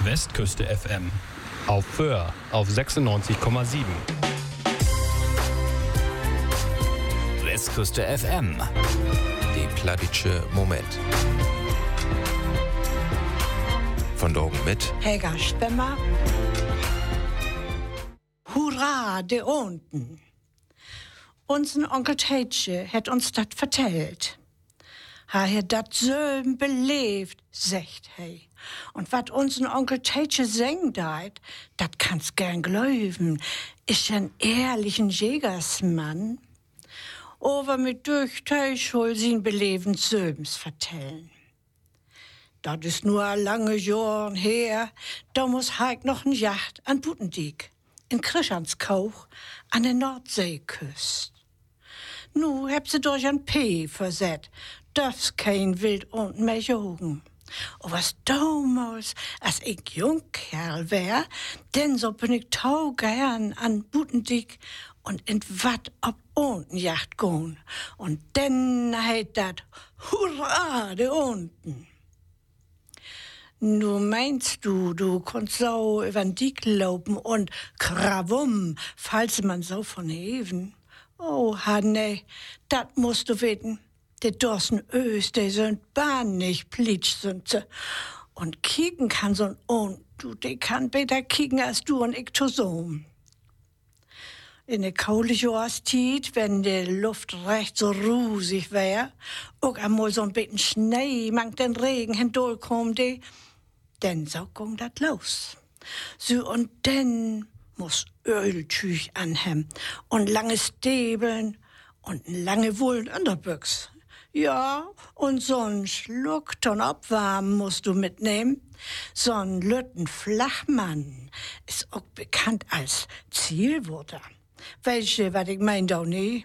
Westküste FM. Auf Föhr auf 96,7. Westküste FM. Die plattitsche Moment. Von Dorgen mit Helga Spemmer. Hurra, de unten. Unser Onkel Teitje hat uns dat vertellt. Er hat dat so belebt, sagt hey. Und wat unser Onkel Teitje sengt dat kannst gern glauben, ist ein ehrlichen Jägersmann. Over mit durch Teichhol sin Beleben Söms vertellen. Dat ist nur a lange Jahren her, da muss Heik noch n Jacht an Butendiek, in Krischanskauch, an der Nordseeküst. Nu heb sie durch ein P verset, darf's kein Wild und mehr jogen. O was damals, als ich Jungkerl wär, denn so bin ich tau gern an Butendiek und in wat ob unten Jacht gehen. Und dann heit dat Hurra, de unten. Nu meinst du konntest so über den Diek laufen und krawum, falls man so von Heven. Oh, nee, dat musst du wissen. Die Dorsen Ös, die sind bahn nicht plitsch sind sie. Und kicken kann so ein die kann besser kicken als du und ich zusammen. In der kaule Jahreszeit, wenn die Luft recht so rusig wär, auch einmal so ein bisschen Schnee, mang den Regen hindurchkommt, dann so ging dat los. So und dann muss Öltüch anhemmen und lange Stäbeln und lange Wolln Unterbüchs. Ja, und so'n Schluck ton Abwarmen musst du mitnehmen. So'n Lütten Flachmann ist auch bekannt als Zielwurter. Welche, was ich mein doch nie?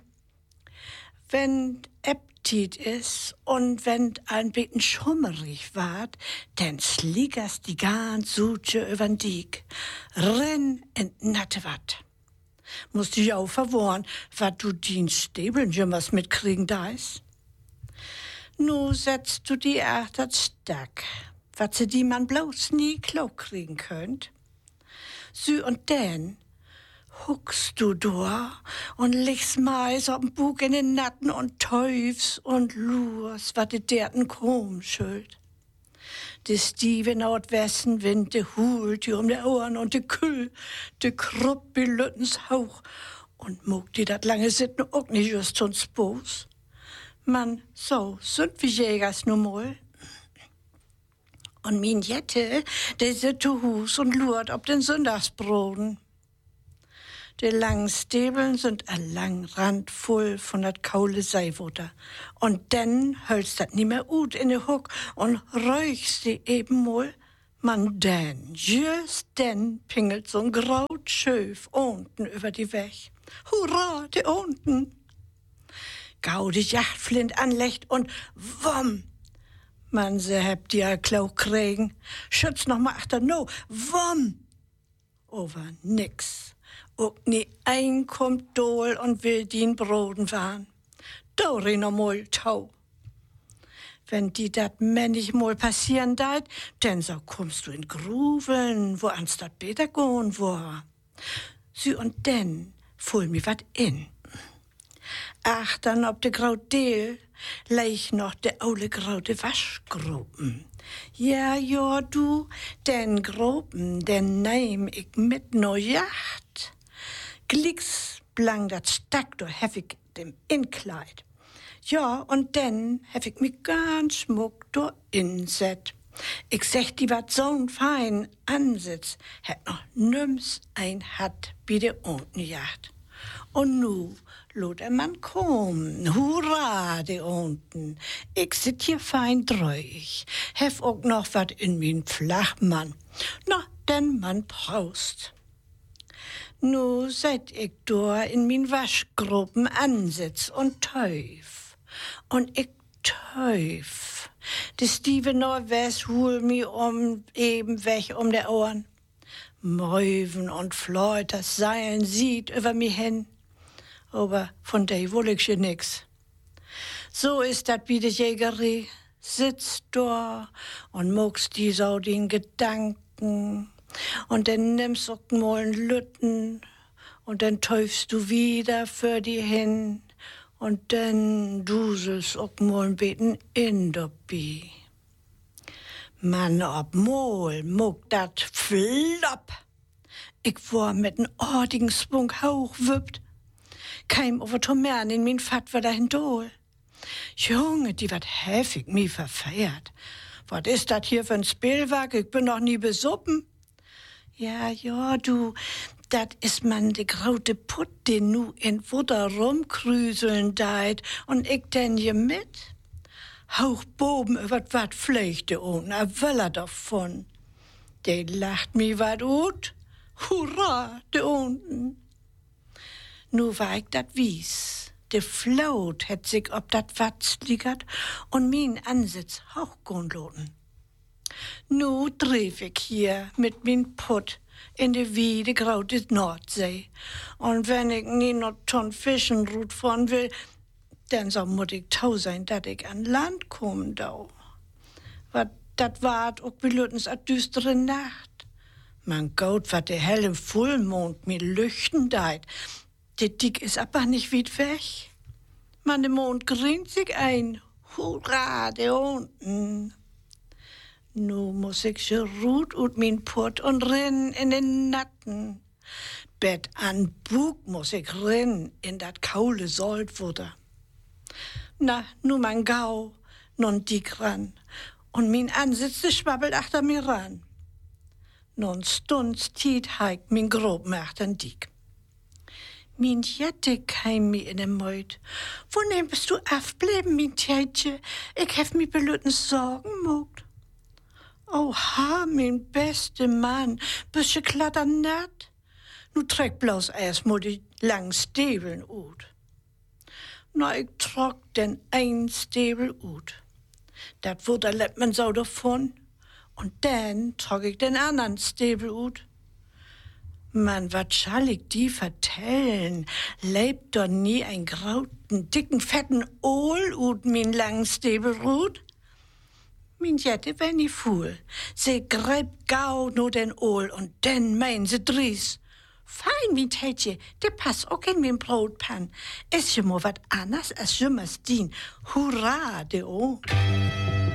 Wenn Appetit ist und wenn ein bisschen schummerig ward, dann sliegers die ganz Suche übern Diek. Renn in natte Watt. Musst dich auch verworren, wat du den Stäbeln jümmers mitkriegen da ist. Nu setzt du die Achtet stack, wat sie die man bloß nie klau kriegen könnt. Sü und denn huckst du da und legst Mais auf'n Bug in den Natten und teufst und lurst, wat de derten krumm schuld. De stive Nordwestenwind, de hult die um de Ohren und de Kühl, de krupp wie Lüttens Hauch und muck die dat lange Sitten auch nicht just uns Boos. Man, so sind wir Jägers nun mal. Und min Jette, der sit zu Hus und lurt ob den Sonntagsbroten. Die langen Stäbeln sind a lang Rand voll von dat kaule Seiwutter. Und dann hölst dat nimmer ut in de Huck und räuchst die eben mal. Man denn, just denn pingelt so'n graut Schöf unten über die Weg. Hurra, de unten! Gau die Jachtflint anlecht und wumm! Man, se hebt die a Klau kriegen. Schütz noch mal achter, no, wumm! Over nix. Auch nie ein kommt dohl und will dien Broden fahren. Dori no mal tau. Wenn die dat männig mal passieren dat, denn so kommst du in Gruveln, wo ans dat beter gehen war. Sie und denn fuhl mi wat in. Ach, dann ob de Graudeel, leich noch de aule graute Waschgruppen. Ja, du, den Gruppen, den nehm ich mit no Jacht. Glicks blang dat Stack, do hef ich dem Inkleid. Ja, und dann hef ich mich ganz schmuck do inset. Ich sech die wat so'n fein ansitz, hätt noch nüms ein hat bi de unten Jacht. Und nu lot der Mann kommen, hurra, de unten. Ich sit hier fein dreuch, hef auch noch wat in min Flachmann. Na, denn man braust. Nu seit ich da in min Waschgruppen ansitz und teuf. Und ich teuf. De Steve Nordwest hol mi eben weg um de Ohren. Möwen und Fleuters Seilen sieht über mi hin. Aber von der will ich ja nix. So ist dat wie de Jägerie. Sitzt da und muckst die so den Gedanken Socken. Und dann nimmst du auch mal einen Lütten. Und dann täufst du wieder für die hin. Und dann duselst auch mal ein bisschen in dabei. Man, ob mal muck dat flop. Ich war mit n ordigen Sprung hochwüppt. Keim over Tomern in min Fat war dahin dol. Junge, die wat heftig mi verfeiert. Was ist dat hier für ein Spielwerk? Ich bin noch nie besuppen. Ja, du, dat is man de graute Putt, den nu in Futter rumkrüseln deit. Und ich denn je mit? Hoch boben über wat Flechte und a Wöller davon. De lacht mi wat ut. Hurra, de unten. Nu war ich dat wies. De Flaut het sich ob dat Watz liegert und min Ansitz hochgondloten. Nu trief ich hier mit min Putt in de wiede graute Nordsee. Und wenn ich nie noch ton Fischenrut von will, dann so muss ich tau sein, dat ich an Land komm dau. Wat dat wart auch belütens a düstere Nacht. Man Gott, wat de helle Fullmond mi lüchten deit. De Dick is aber nicht weit weg. Man, de Mond grint sich ein. Hurra, de unten. Nu muss ich schon ruht ut min Putt und rinn in den Natten. Bett an Bug muss ich rinn in dat kaule Soldfutter. Na, nu mein Gau, nun dick ran. Und min Ansitz, de schwabbelt achter mir ran. Nun stunds tiet heik min grob machten dick. Min Jette keim mi in den Meut. Wo nehmst du afbleiben, min Tjetje? Ich hef mi belütten Sorgen mogt. Oha, min beste Mann, bist je klatternat? Nu treck bloß erstmal die langen Stäbeln ut. Na, ich trock den ein Stäbel ut. Dat Futter lädt man so davon. Und dann trug ich den anderen Stäbel ut. Man, wat schall ich die vertellen? Lebt doch nie ein grauten, dicken, fetten Ohl ut min langen Stäbelrut? Min Jette wär nie fuhl. Sie greift gau no den Ohl und dann mein sie dries. Fein, min Tätje, de pass auch in min Brotpan. Ist ja mo wat anders als jümmers dien. Hurra, de o.